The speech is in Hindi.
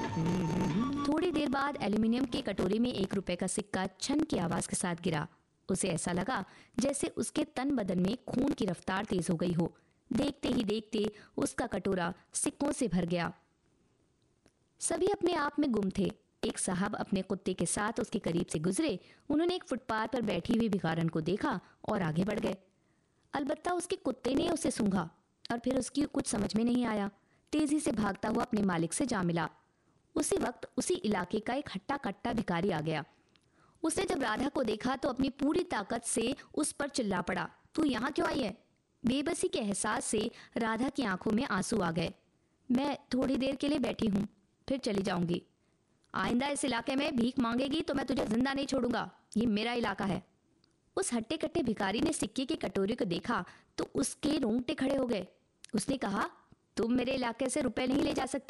थोड़ी देर बाद एल्यूमिनियम के कटोरे में 1 रुपए का सिक्का छन की आवाज के साथ गिरा। उसे ऐसा लगा जैसे उसके तन बदन में खून की रफ्तार तेज हो गई हो। देखते ही देखते उसका कटोरा सिक्कों से भर गया। सभी अपने आप में गुम थे। एक साहब अपने कुत्ते के साथ उसके करीब से गुजरे। उन्होंने एक फुटपाथ पर बैठी हुई भिखारन को देखा और आगे बढ़ गए। अलबत्ता उसके कुत्ते ने उसे सूंघा और फिर उसकी कुछ समझ में नहीं आया। तेजी से भागता हुआ अपने मालिक से जा मिला। उसी वक्त उसी इलाके का एक हट्टा कट्टा भिखारी आ गया। उसने जब राधा को देखा तो अपनी पूरी ताकत से उस पर चिल्ला पड़ा, तू यहाँ क्यों आई है? बेबसी के एहसास से राधा की आंखों में आंसू आ गए। मैं थोड़ी देर के लिए बैठी हूँ, फिर चली जाऊंगी। आइंदा इस इलाके में भीख मांगेगी तो मैं तुझे जिंदा नहीं छोड़ूंगा। ये मेरा इलाका है। उस हट्टे कट्टे भिखारी ने सिक्के के कटोरे को देखा तो उसके रोंगटे खड़े हो गए। उसने कहा, तुम मेरे इलाके से रुपए नहीं ले जा सकते।